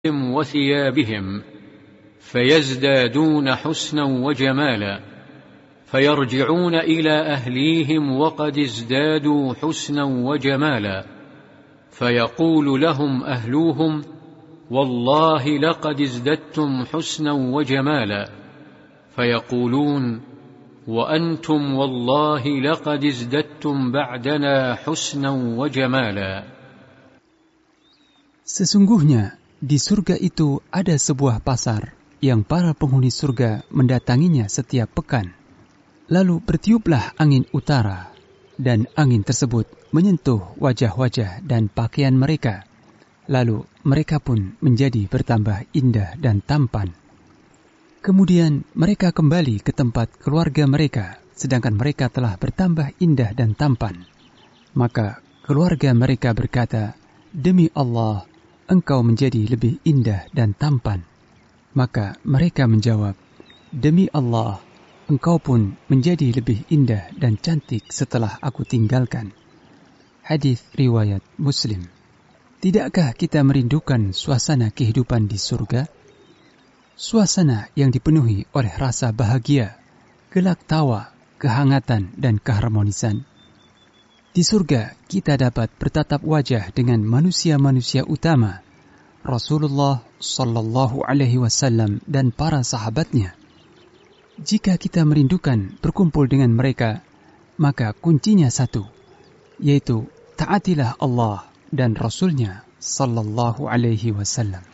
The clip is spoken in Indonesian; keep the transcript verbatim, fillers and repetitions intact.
وثيابهم فيزدادون حسنا وجمالا فيرجعون إلى أهليهم وقد ازدادوا حسنا وجمالا فيقول لهم أهلوهم والله لقد ازددتم حسنا وجمالا فيقولون وأنتم والله لقد ازددتم بعدنا حسنا وجمالا. Sesungguhnya di surga itu ada sebuah pasar yang para penghuni surga mendatanginya setiap pekan. Lalu bertiuplah angin utara, dan angin tersebut menyentuh wajah-wajah dan pakaian mereka. Lalu mereka pun menjadi bertambah indah dan tampan. Kemudian mereka kembali ke tempat keluarga mereka, sedangkan mereka telah bertambah indah dan tampan. Maka keluarga mereka berkata, "Demi Allah, engkau menjadi lebih indah dan tampan." Maka mereka menjawab, "Demi Allah, engkau pun menjadi lebih indah dan cantik setelah aku tinggalkan." Hadis riwayat Muslim. Tidakkah kita merindukan suasana kehidupan di surga? Suasana yang dipenuhi oleh rasa bahagia, gelak tawa, kehangatan, dan keharmonisan. Di surga, kita dapat bertatap wajah dengan manusia-manusia utama, Rasulullah Sallallahu Alaihi Wasallam dan para sahabatnya. Jika kita merindukan berkumpul dengan mereka, maka kuncinya satu, yaitu taatilah Allah dan Rasulnya Sallallahu Alaihi Wasallam.